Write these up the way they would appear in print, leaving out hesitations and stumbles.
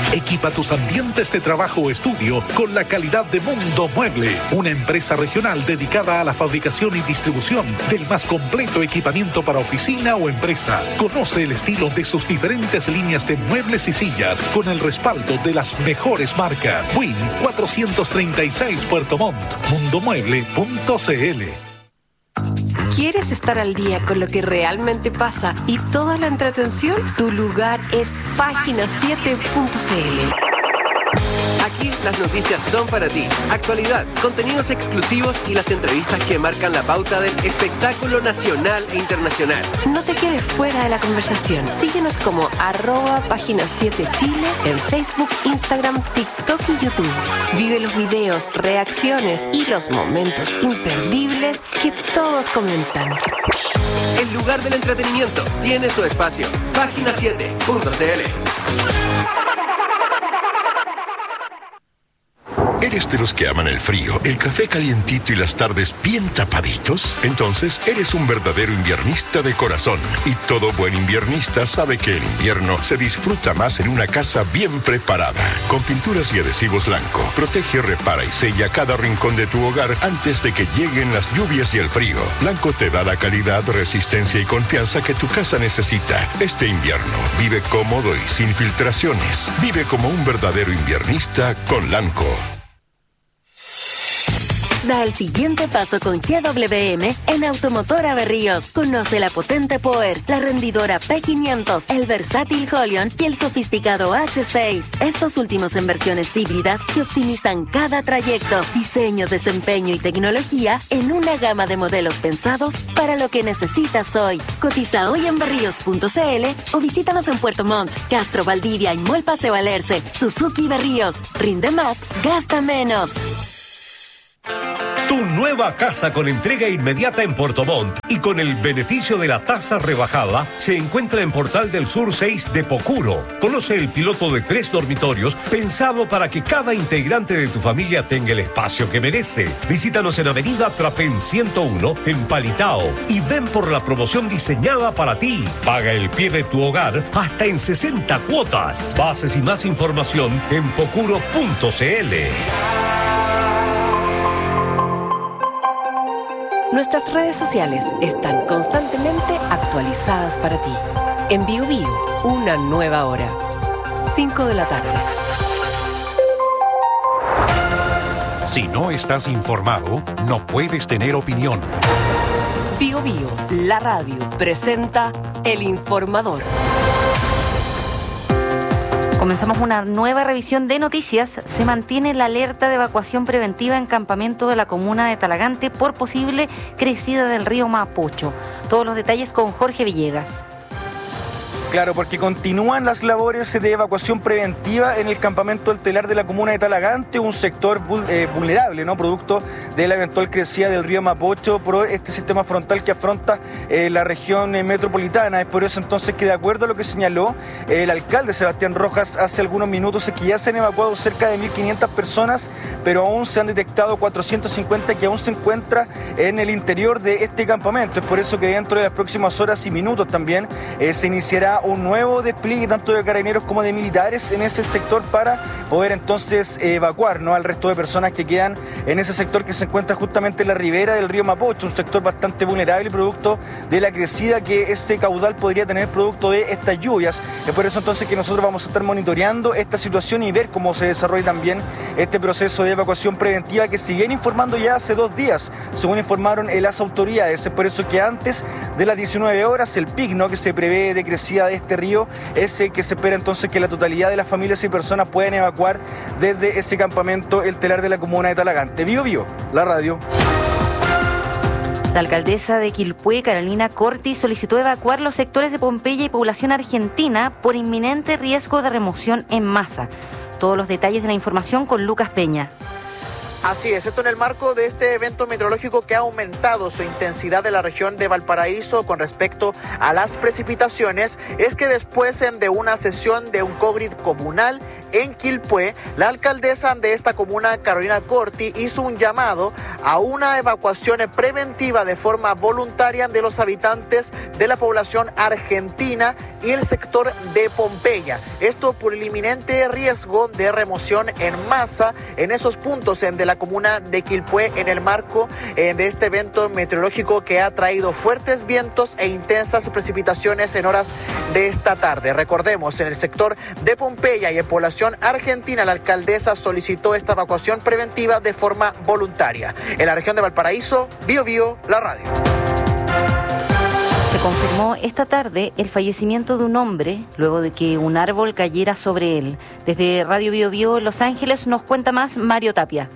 Equipa tus ambientes de trabajo o estudio con la calidad de Mundo Mueble, una empresa regional dedicada a la fabricación y distribución del más completo equipamiento para oficina o empresa. Conoce el estilo de sus diferentes líneas de muebles y sillas con el respaldo de las mejores marcas. Win 436 Puerto Montt. Mundomueble.cl. ¿Quieres estar al día con lo que realmente pasa y toda la entretención? Tu lugar es Página7.cl. Aquí las noticias son para ti. Actualidad, contenidos exclusivos y las entrevistas que marcan la pauta del espectáculo nacional e internacional. No te quedes fuera de la conversación. Síguenos como @Página7Chile en Facebook, Instagram, TikTok y YouTube. Vive los videos, reacciones y los momentos imperdibles que todos comentan. El lugar del entretenimiento tiene su espacio. Página7.cl. ¿Eres de los que aman el frío, el café calientito y las tardes bien tapaditos? Entonces eres un verdadero inviernista de corazón. Y todo buen inviernista sabe que el invierno se disfruta más en una casa bien preparada. Con pinturas y adhesivos Lanco, protege, repara y sella cada rincón de tu hogar antes de que lleguen las lluvias y el frío. Lanco te da la calidad, resistencia y confianza que tu casa necesita. Este invierno, vive cómodo y sin filtraciones. Vive como un verdadero inviernista con Lanco. Da el siguiente paso con GWM en Automotora Berríos. Conoce la potente Power, la rendidora P500, el versátil Holion y el sofisticado H6. Estos últimos en versiones híbridas que optimizan cada trayecto, diseño, desempeño y tecnología en una gama de modelos pensados para lo que necesitas hoy. Cotiza hoy en berríos.cl o visítanos en Puerto Montt, Castro, Valdivia y Mall Paseo Alerce. Suzuki Berríos. Rinde más, gasta menos. Tu nueva casa con entrega inmediata en Puerto Montt y con el beneficio de la tasa rebajada se encuentra en Portal del Sur 6 de Pocuro. Conoce el piloto de 3 dormitorios pensado para que cada integrante de tu familia tenga el espacio que merece. Visítanos en Avenida Trapén 101 en Palitao y ven por la promoción diseñada para ti. Paga el pie de tu hogar hasta en 60 cuotas. Bases y más información en pocuro.cl. Nuestras redes sociales están constantemente actualizadas para ti. En BioBio, una nueva hora. 5 de la tarde. Si no estás informado, no puedes tener opinión. BioBio, la radio, presenta El Informador. Comenzamos una nueva revisión de noticias. Se mantiene la alerta de evacuación preventiva en campamento de la comuna de Talagante por posible crecida del río Mapocho. Todos los detalles con Jorge Villegas. Claro, porque continúan las labores de evacuación preventiva en el campamento del telar de la comuna de Talagante, un sector vulnerable, ¿no? Producto de la eventual crecida del río Mapocho por este sistema frontal que afronta la región metropolitana. Es por eso entonces que, de acuerdo a lo que señaló el alcalde Sebastián Rojas hace algunos minutos, es que ya se han evacuado cerca de 1.500 personas, pero aún se han detectado 450 que aún se encuentran en el interior de este campamento. Es por eso que dentro de las próximas horas y minutos también se iniciará un nuevo despliegue tanto de carabineros como de militares en ese sector para poder entonces evacuar, ¿no?, al resto de personas que quedan en ese sector que se encuentra justamente en la ribera del río Mapocho, un sector bastante vulnerable producto de la crecida que ese caudal podría tener producto de estas lluvias. Es por eso entonces que nosotros vamos a estar monitoreando esta situación y ver cómo se desarrolla también este proceso de evacuación preventiva que se viene informando ya hace 2 días, según informaron las autoridades. Es por eso que antes de las 19 horas el pic, ¿no?, que se prevé de crecida de este río es que se espera entonces que la totalidad de las familias y personas puedan evacuar desde ese campamento el telar de la comuna de Talagante. BioBio, la radio. La alcaldesa de Quilpué, Carolina Corti, solicitó evacuar los sectores de Pompeya y población argentina por inminente riesgo de remoción en masa. Todos los detalles de la información con Lucas Peña. Así es, esto en el marco de este evento meteorológico que ha aumentado su intensidad en la región de Valparaíso con respecto a las precipitaciones, es que después de una sesión de un COGRID comunal en Quilpué, la alcaldesa de esta comuna, Carolina Corti, hizo un llamado a una evacuación preventiva de forma voluntaria de los habitantes de la población argentina y el sector de Pompeya. Esto por el inminente riesgo de remoción en masa en esos puntos de la comuna de Quilpué en el marco de este evento meteorológico que ha traído fuertes vientos e intensas precipitaciones en horas de esta tarde. Recordemos, en el sector de Pompeya y en población argentina, la alcaldesa solicitó esta evacuación preventiva de forma voluntaria. En la región de Valparaíso, Bio Bio, la radio. Se confirmó esta tarde el fallecimiento de un hombre luego de que un árbol cayera sobre él. Desde Radio Bio Bio en Los Ángeles nos cuenta más Mario Tapia.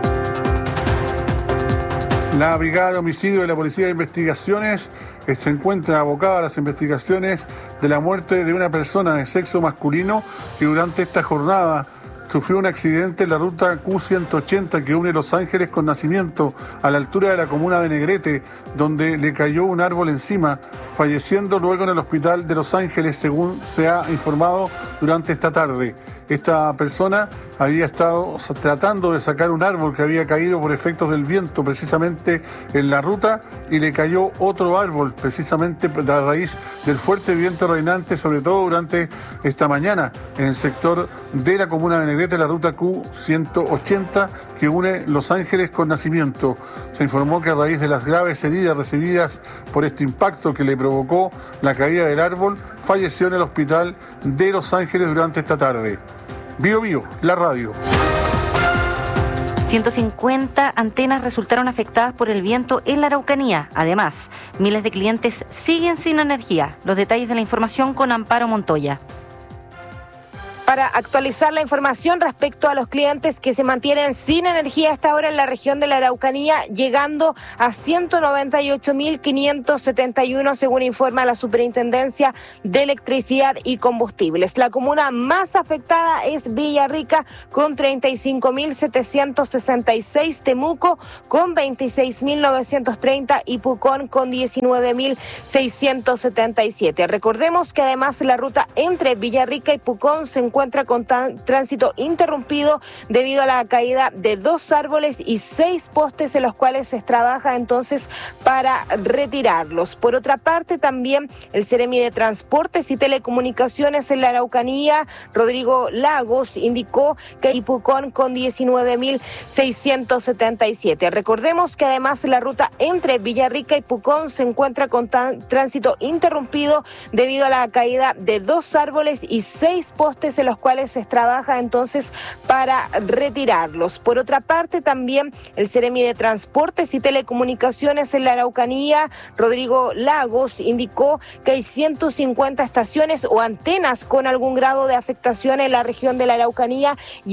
La Brigada de Homicidio de la Policía de Investigaciones se encuentra abocada a las investigaciones de la muerte de una persona de sexo masculino que durante esta jornada sufrió un accidente en la ruta Q180 que une Los Ángeles con Nacimiento, a la altura de la comuna de Negrete, donde le cayó un árbol encima, falleciendo luego en el hospital de Los Ángeles, según se ha informado durante esta tarde. Esta persona había estado tratando de sacar un árbol que había caído por efectos del viento precisamente en la ruta y le cayó otro árbol precisamente a raíz del fuerte viento reinante, sobre todo durante esta mañana en el sector de la comuna de Negrete, la ruta Q180 que une Los Ángeles con Nacimiento. Se informó que a raíz de las graves heridas recibidas por este impacto que le provocó la caída del árbol, falleció en el hospital de Los Ángeles durante esta tarde. Bio Bio, la radio. 150 antenas resultaron afectadas por el viento en la Araucanía. Además, miles de clientes siguen sin energía. Los detalles de la información con Amparo Montoya. Para actualizar la información respecto a los clientes que se mantienen sin energía hasta ahora en la región de la Araucanía, llegando a 198.571, según informa la Superintendencia de Electricidad y Combustibles. La comuna más afectada es Villarrica, con 35.766, Temuco con 26.930 y Pucón con 19.677. Recordemos que además la ruta entre Villarrica y Pucón se encuentra con tránsito interrumpido debido a la caída de 2 árboles y 6 postes, en los cuales se trabaja entonces para retirarlos. Por otra parte, también el Seremi de Transportes y Telecomunicaciones en la Araucanía, Rodrigo Lagos, indicó que Pucón con 19.677. Recordemos que además la ruta entre Villarrica y Pucón se encuentra con tránsito interrumpido debido a la caída de 2 árboles y 6 postes, en los cuales se trabaja entonces para retirarlos. Por otra parte, también el Seremi de Transportes y Telecomunicaciones en la Araucanía, Rodrigo Lagos, indicó que hay 150 estaciones o antenas con algún grado de afectación en la región de la Araucanía.